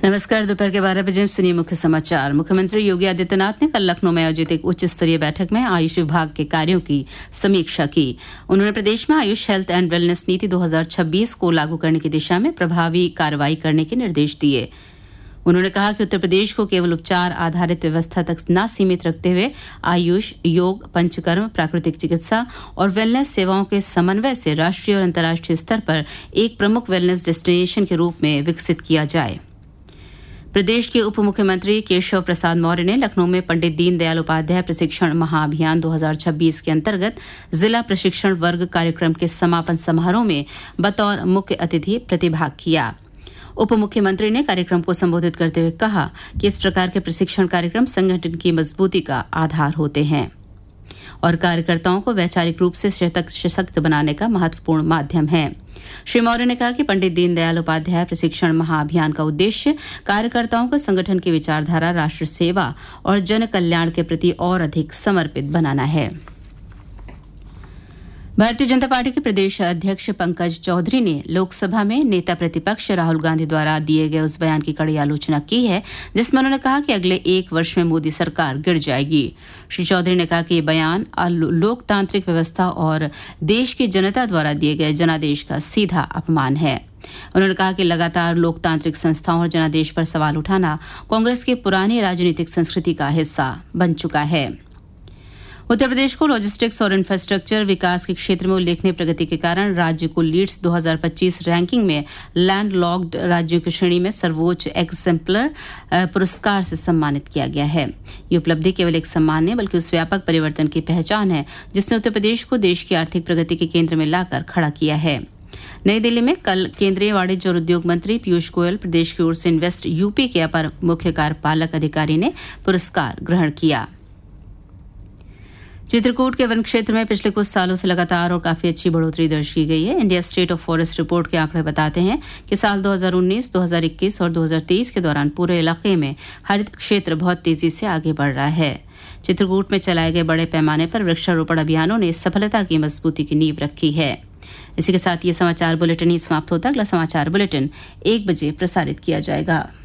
नमस्कार। दोपहर के 12 बजे सुनिए मुख्य समाचार। मुख्यमंत्री योगी आदित्यनाथ ने कल लखनऊ में आयोजित एक उच्च स्तरीय बैठक में आयुष विभाग के कार्यों की समीक्षा की। उन्होंने प्रदेश में आयुष हेल्थ एंड वेलनेस नीति 2026 को लागू करने की दिशा में प्रभावी कार्रवाई करने के निर्देश दिए। उन्होंने कहा कि उत्तर प्रदेश को केवल उपचार आधारित व्यवस्था तक न सीमित रखते हुए आयुष, योग, पंचकर्म, प्राकृतिक चिकित्सा और वेलनेस सेवाओं के समन्वय से राष्ट्रीय और अंतर्राष्ट्रीय स्तर पर एक प्रमुख वेलनेस डेस्टिनेशन के रूप में विकसित किया जाए। प्रदेश के उप मुख्यमंत्री केशव प्रसाद मौर्य ने लखनऊ में पंडित दीनदयाल उपाध्याय प्रशिक्षण महाअभियान 2026 के अंतर्गत जिला प्रशिक्षण वर्ग कार्यक्रम के समापन समारोह में बतौर मुख्य अतिथि प्रतिभाग किया। उप मुख्यमंत्री ने कार्यक्रम को संबोधित करते हुए कहा कि इस प्रकार के प्रशिक्षण कार्यक्रम संगठन की मजबूती का आधार होते हैं और कार्यकर्ताओं को वैचारिक रूप से सशक्त बनाने का महत्वपूर्ण माध्यम है। श्री मौर्य ने कहा कि पंडित दीनदयाल उपाध्याय प्रशिक्षण महाअभियान का उद्देश्य कार्यकर्ताओं को संगठन की विचारधारा, राष्ट्र सेवा और जन कल्याण के प्रति और अधिक समर्पित बनाना है। भारतीय जनता पार्टी के प्रदेश अध्यक्ष पंकज चौधरी ने लोकसभा में नेता प्रतिपक्ष राहुल गांधी द्वारा दिए गए उस बयान की कड़ी आलोचना की है जिसमें उन्होंने कहा कि अगले 1 वर्ष में मोदी सरकार गिर जाएगी। श्री चौधरी ने कहा कि ये बयान लोकतांत्रिक व्यवस्था और देश की जनता द्वारा दिए गए जनादेश का सीधा अपमान है। उन्होंने कहा कि लगातार लोकतांत्रिक संस्थाओं और जनादेश पर सवाल उठाना कांग्रेस की पुरानी राजनीतिक संस्कृति का हिस्सा बन चुका है। उत्तर प्रदेश को लॉजिस्टिक्स और इंफ्रास्ट्रक्चर विकास के क्षेत्र में उल्लेखनीय प्रगति के कारण राज्य को लीड्स 2025 रैंकिंग में लैंडलॉक्ड राज्यों की श्रेणी में सर्वोच्च एग्जेम्पलर पुरस्कार से सम्मानित किया गया है। ये उपलब्धि केवल एक सम्मान नहीं बल्कि उस व्यापक परिवर्तन की पहचान है जिसने उत्तर प्रदेश को देश की आर्थिक प्रगति के केंद्र में लाकर खड़ा किया है। नई दिल्ली में कल केंद्रीय वाणिज्य और उद्योग मंत्री पीयूष गोयल, प्रदेश की ओर से इन्वेस्ट यूपी के अपर मुख्य कार्यपालक अधिकारी ने पुरस्कार ग्रहण किया। चित्रकूट के वन क्षेत्र में पिछले कुछ सालों से लगातार और काफी अच्छी बढ़ोतरी दर्ज की गई है। India state of forest report के आंकड़े बताते हैं कि साल 2019, 2021 और 2023 के दौरान पूरे इलाके में हरित क्षेत्र बहुत तेजी से आगे बढ़ रहा है। चित्रकूट में चलाए गए बड़े पैमाने पर वृक्षारोपण अभियानों ने सफलता की मजबूती की नींव रखी है। इसी के साथ ये समाचार बुलेटिन ही समाप्त होता है। अगला समाचार बुलेटिन 1 बजे प्रसारित किया जाएगा।